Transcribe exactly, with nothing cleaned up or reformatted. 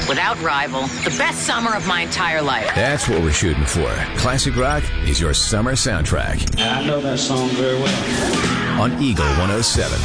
without rival, the best summer of my entire life. That's what we're shooting for. Classic rock is your summer soundtrack. I know that song very well. On Eagle one oh seven.